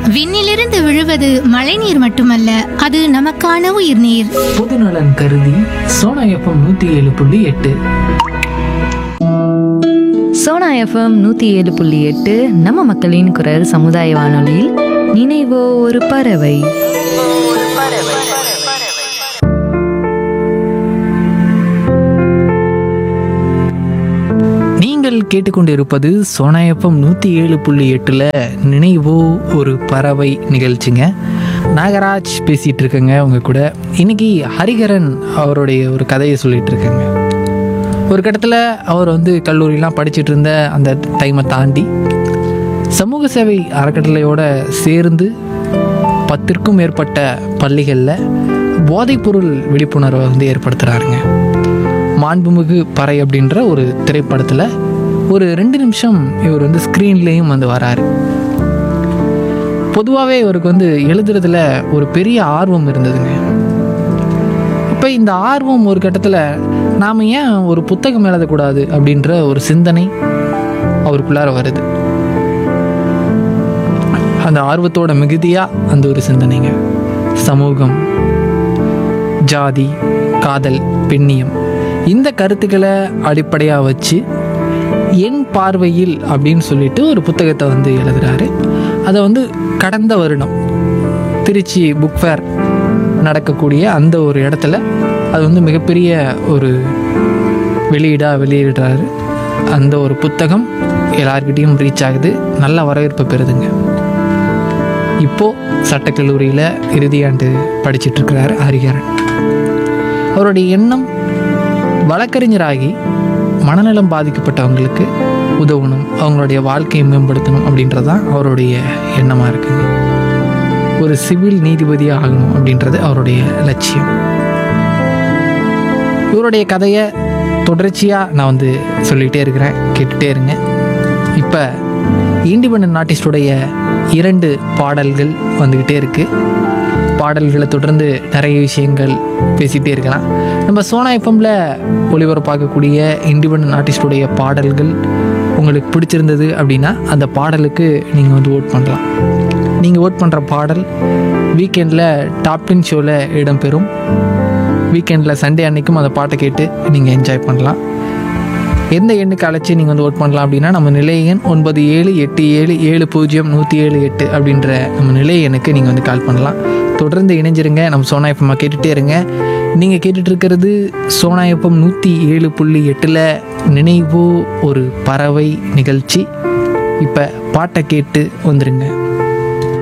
விண்ணிலிருந்து விழுவது மழைநீர் மட்டுமல்ல, அது நமக்கான உயிர்நீர். பொதுநலன் கருதி சோனா எஃப்எம் 107.8. சோனா எஃப்எம் 107.8 நம்ம மக்களின் குரல் சமுதாய வானொலியில் நினைவோ ஒரு பறவை. நீங்கள் கேட்டுக்கொண்டிருப்பது சோனா எஃப்எம் 107.8ல் நினைவோ ஒரு பறவை நிகழ்ச்சிங்க. நாகராஜ் பேசிகிட்டு இருக்கேங்க உங்கள் கூட. இன்னைக்கு ஹரிகரன் அவருடைய ஒரு கதையை சொல்லிகிட்டு இருக்கேங்க. ஒரு கட்டத்தில் அவர் கல்லூரியெலாம் படிச்சுட்டு இருந்த அந்த டைமை தாண்டி சமூக சேவை அறக்கட்டளையோடு சேர்ந்து 10க்கும் மேற்பட்ட பள்ளிகளில் போதைப்பொருள் விழிப்புணர்வை ஏற்படுத்துகிறாருங்க. மாண்புமிகு பறை அப்படின்ற ஒரு திரைப்படத்தில் ஒரு 2 நிமிஷம் இவர் ஸ்க்ரீன்லேயும் வராரு. பொதுவாகவே இவருக்கு எழுதுறதுல ஒரு பெரிய ஆர்வம் இருந்ததுங்க. இப்போ இந்த ஆர்வம் ஒரு கட்டத்தில் நாம் ஏன் ஒரு புத்தகம் எழுதக்கூடாது அப்படின்ற ஒரு சிந்தனை அவருக்குள்ளார வருது. அந்த ஆர்வத்தோட மிகுதியாக அந்த ஒரு சிந்தனைங்க, சமூகம், ஜாதி, காதல், பெண்ணியம், இந்த கருத்துக்களை அடிப்படையாக வச்சு என் பார்வையில் அப்படின்னு சொல்லிட்டு ஒரு புத்தகத்தை எழுதுகிறாரு. அதை கடந்த வருடம் திருச்சி புக் ஃபேர் நடக்கக்கூடிய அந்த ஒரு இடத்துல அது மிகப்பெரிய ஒரு வெளியிடுறாரு. அந்த ஒரு புத்தகம் எல்லார்கிட்டையும் ரீச் ஆகுது, நல்ல வரவேற்பு பெறுதுங்க. இப்போது சட்டக்கல்லூரியில் இறுதியாண்டு படிச்சிட்ருக்கிறாரு ஹரிகரன். அவருடைய எண்ணம் வழக்கறிஞராகி மனநலம் பாதிக்கப்பட்டவங்களுக்கு உதவணும், அவங்களுடைய வாழ்க்கையை மேம்படுத்தணும் அப்படின்றதான் அவருடைய எண்ணமாக இருக்குங்க. ஒரு சிவில் நீதிபதியாக ஆகணும் அப்படின்றது அவருடைய லட்சியம். இவருடைய கதையை தொடர்ச்சியாக நான் சொல்லிகிட்டே இருக்கிறேன், கேட்டுகிட்டே இருங்க. இப்போ இண்டிபெண்டன்ட் ஆர்டிஸ்டுடைய 2 பாடல்கள் வந்துக்கிட்டே இருக்குது. பாடல்களை தொடர்ந்து நிறைய விஷயங்கள் பேசிகிட்டே இருக்கலாம். நம்ம சோனா எஃப்எம்மில் ஒளிபரப்பாக்கக்கூடிய இண்டிபெண்டன்ட் ஆர்டிஸ்டுடைய பாடல்கள் உங்களுக்கு பிடிச்சிருந்தது அப்படின்னா அந்த பாடலுக்கு நீங்கள் ஓட் பண்ணலாம். நீங்கள் ஓட் பண்ணுற பாடல் வீக்கெண்டில் டாப் 10 ஷோவில் இடம்பெறும். வீக்கெண்டில் சண்டே அன்றைக்கும் அந்த பாட்டை கேட்டு நீங்கள் என்ஜாய் பண்ணலாம். எந்த எண்ணுக்கு அழைச்சி நீங்கள் ஓட் பண்ணலாம் அப்படின்னா நம்ம நிலைய எண் 9787700178 அப்படின்ற நம்ம நிலைய எண்ணுக்கு நீங்கள் கால் பண்ணலாம். தொடர்ந்து இணைஞ்சிருங்க, நம்ம சோனா எஃப்எம் கேட்டுகிட்டே இருங்க. நீங்கள் கேட்டுட்டு இருக்கிறது சோனா எஃப்எம் 107.8ல் நினைவோ ஒரு பறவை நிகழ்ச்சி. இப்போ பாட்டை கேட்டு வந்துருங்க.